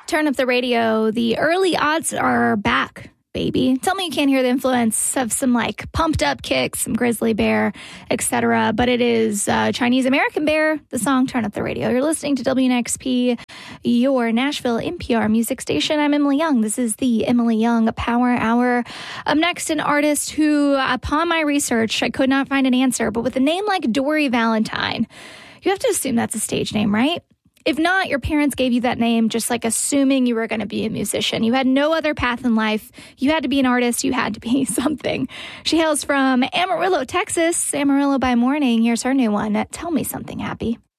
Turn up the radio. The early odds are back, baby. Tell me you can't hear the influence of some like pumped up kicks, some Grizzly Bear, etc. But it is Chinese American Bear, the song Turn Up the Radio. You're listening to WNXP, your Nashville NPR music station. I'm Emily Young. This is the Emily Young Power Hour. Up next, an artist who, upon my research, I could not find an answer, but with a name like Dory Valentine, you have to assume that's a stage name, right? If not, your parents gave you that name just like assuming you were going to be a musician. You had no other path in life. You had to be an artist. You had to be something. She hails from Amarillo, Texas. Amarillo by morning. Here's her new one. Tell Me Something Happy.